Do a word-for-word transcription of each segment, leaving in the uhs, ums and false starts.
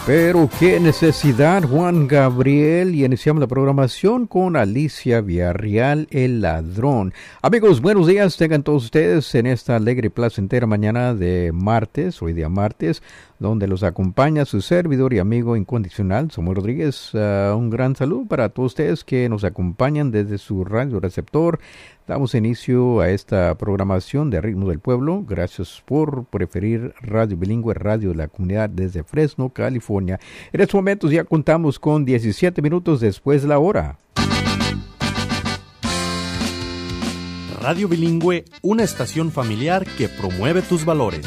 Pero qué necesidad, Juan Gabriel, y iniciamos la programación con Alicia Villarreal, El Ladrón. Amigos, buenos días, tengan todos ustedes en esta alegre y placentera mañana de martes, hoy día martes, donde los acompaña su servidor y amigo incondicional, Samuel Rodríguez. Uh, un gran saludo para todos ustedes que nos acompañan desde su radio receptor. Damos inicio a esta programación de Ritmo del Pueblo. Gracias por preferir Radio Bilingüe, Radio de la Comunidad desde Fresno, California. En estos momentos ya contamos con diecisiete minutos después de la hora. Radio Bilingüe, una estación familiar que promueve tus valores.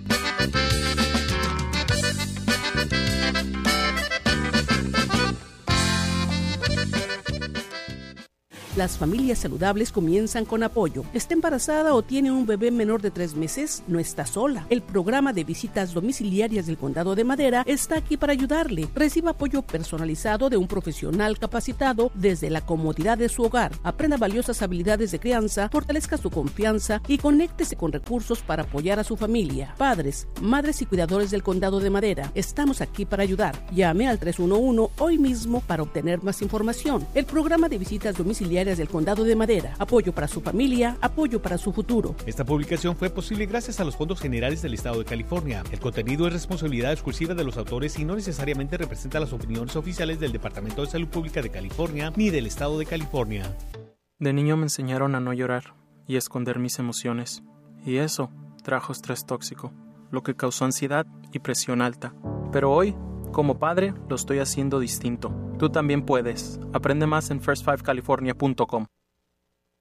Las familias saludables comienzan con apoyo. ¿Está embarazada o tiene un bebé menor de tres meses? No está sola. El programa de visitas domiciliarias del Condado de Madera está aquí para ayudarle. Reciba apoyo personalizado de un profesional capacitado desde la comodidad de su hogar. Aprenda valiosas habilidades de crianza, fortalezca su confianza y conéctese con recursos para apoyar a su familia. Padres, madres y cuidadores del Condado de Madera, estamos aquí para ayudar. Llame al tres uno uno hoy mismo para obtener más información. El programa de visitas domiciliarias del Condado de Madera. Apoyo para su familia, apoyo para su futuro. Esta publicación fue posible gracias a los fondos generales del Estado de California. El contenido es responsabilidad exclusiva de los autores y no necesariamente representa las opiniones oficiales del Departamento de Salud Pública de California ni del Estado de California. De niño me enseñaron a no llorar y esconder mis emociones. Y eso trajo estrés tóxico, lo que causó ansiedad y presión alta. Pero hoy, como padre, lo estoy haciendo distinto. Tú también puedes. Aprende más en first five california punto com.